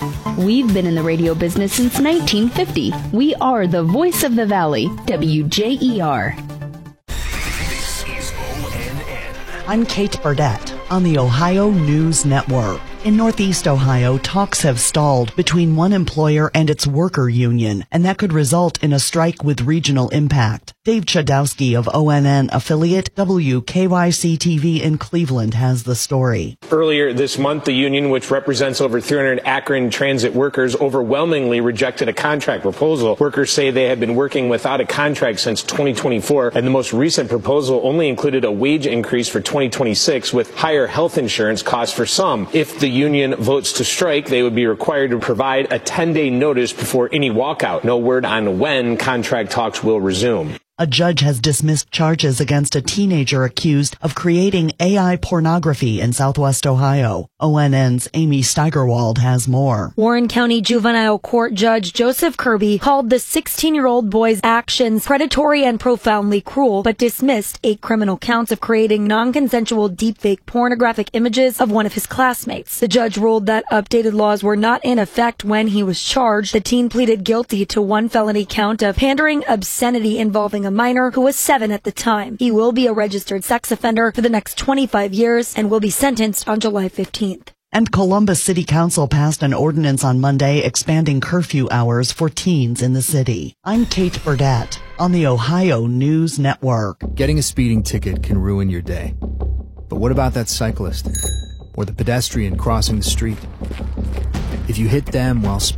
We've been in the radio business since 1950. We are the voice of the Valley, WJER. This is ONN. I'm Kate Burdett on the Ohio News Network. In Northeast Ohio, talks have stalled between one employer and its worker union, and that could result in a strike with regional impact. Dave Chudowski of ONN affiliate WKYC-TV in Cleveland has the story. Earlier this month, the union, which represents over 300 Akron transit workers, overwhelmingly rejected a contract proposal. Workers say they have been working without a contract since 2024, and the most recent proposal only included a wage increase for 2026 with higher health insurance costs for some. If the union votes to strike, they would be required to provide a 10-day notice before any walkout. No word on when contract talks will resume. A judge has dismissed charges against a teenager accused of creating AI pornography in Southwest Ohio. ONN's Amy Steigerwald has more. Warren County Juvenile Court Judge Joseph Kirby called the 16-year-old boy's actions predatory and profoundly cruel, but dismissed 8 criminal counts of creating non-consensual deepfake pornographic images of one of his classmates. The judge ruled that updated laws were not in effect when he was charged. The teen pleaded guilty to 1 felony count of pandering obscenity involving a minor who was 7 at the time. He will be a registered sex offender for the next 25 years and will be sentenced on July 15th. And Columbus City Council passed an ordinance on Monday expanding curfew hours for teens in the city. I'm Kate Burdett on the Ohio News Network. Getting a speeding ticket can ruin your day. But what about that cyclist or the pedestrian crossing the street? If you hit them while speeding,